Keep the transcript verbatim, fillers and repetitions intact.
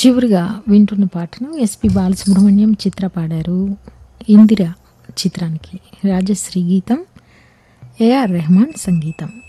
చివరిగా వింటున్న పాటను ఎస్పి బాలసుబ్రహ్మణ్యం చిత్ర పాడారు. ఇందిర చిత్రానికి రాజశ్రీ గీతం, ఏఆర్ రెహమాన్ సంగీతం.